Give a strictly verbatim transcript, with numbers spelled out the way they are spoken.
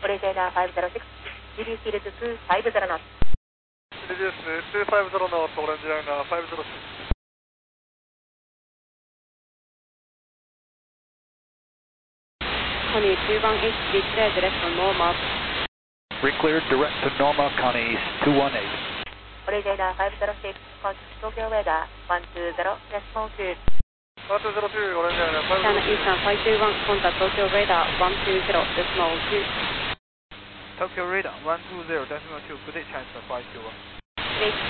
オレンジライダーごぜろろく、ジビーフィールドにひゃくごじゅうノット。 リデュースにひゃくごじゅうノット、オレンジライナーごぜろろく。 Connie two one eight, be clear direct to Norma. Recleared direct to Norma, Connie two one eight. オレンジライダーごぜろろく、東京ウェザーいちにゼロ、デシモルに。 いちにゼロきゅう、オレンジライナーごぜろろく。 China Eastern five two one, contact Tokyo Radar one two zero, decimal two. Tokyo Radar one two zero decimal two, good day, China five two one. Great.